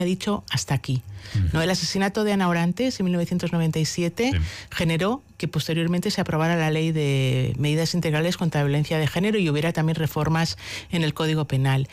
ha dicho hasta aquí. ¿No? El asesinato de Ana Orantes en 1997 generó que posteriormente se aprobara la ley de medidas integrales contra la violencia de género y hubiera también reformas en el Código Penal.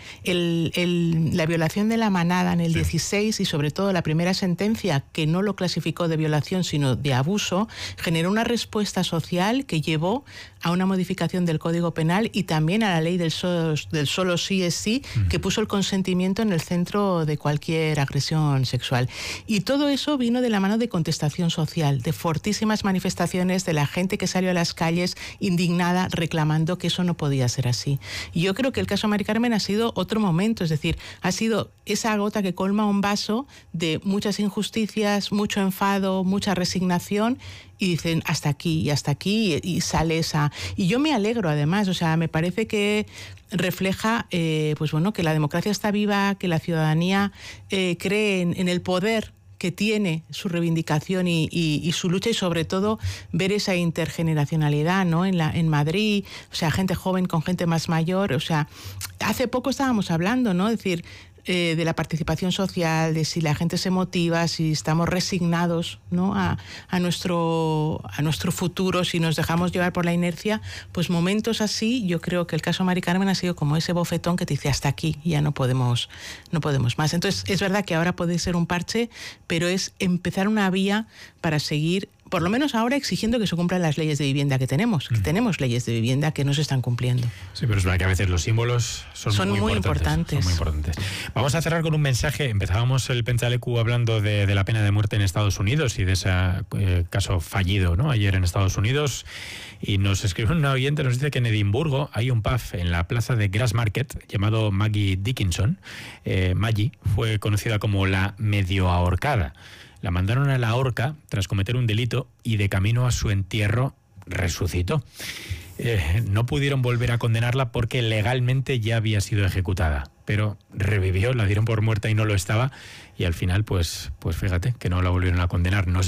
La violación de la manada en el 16 y sobre todo la primera sentencia, que no lo clasificó de violación sino de abuso, generó una respuesta social que llevó a una modificación del Código Penal y también a la ley del solo sí es sí, que puso el consentimiento en el centro de cualquier agresión sexual. Y todo eso vino de la mano de contestación social, de fortísimas manifestaciones de la gente que salió a las calles indignada reclamando que eso no podía ser así. Y yo creo que el caso Mari Carmen ha sido otro momento, es decir, ha sido esa gota que colma un vaso de muchas injusticias, mucho enfado, mucha resignación, y dicen hasta aquí y sale esa. Y yo me alegro además, o sea, me parece que refleja pues bueno, que la democracia está viva, que la ciudadanía cree en el poder que tiene su reivindicación y su lucha, y sobre todo ver esa intergeneracionalidad, ¿no? En Madrid, o sea, gente joven con gente más mayor, o sea, hace poco estábamos hablando, ¿no? Es decir, de la participación social, de si la gente se motiva, si estamos resignados, ¿no? a nuestro futuro, si nos dejamos llevar por la inercia, pues momentos así, yo creo que el caso Mari Carmen ha sido como ese bofetón que te dice hasta aquí, ya no podemos más. Entonces, es verdad que ahora puede ser un parche, pero es empezar una vía para seguir, por lo menos ahora, exigiendo que se cumplan las leyes de vivienda que tenemos. Que tenemos leyes de vivienda que no se están cumpliendo. Sí, pero es verdad que a veces los símbolos son muy importantes. Son muy importantes. Vamos a cerrar con un mensaje. Empezábamos el Pentsaleku hablando de la pena de muerte en Estados Unidos y de ese caso fallido, ¿no? Ayer en Estados Unidos. Y nos escribe un oyente, nos dice que en Edimburgo hay un pub en la plaza de Grassmarket llamado Maggie Dickinson. Maggie fue conocida como la medio ahorcada. La mandaron a la horca tras cometer un delito y de camino a su entierro resucitó. No pudieron volver a condenarla porque legalmente ya había sido ejecutada, pero revivió, la dieron por muerta y no lo estaba, y al final pues fíjate que no la volvieron a condenar. No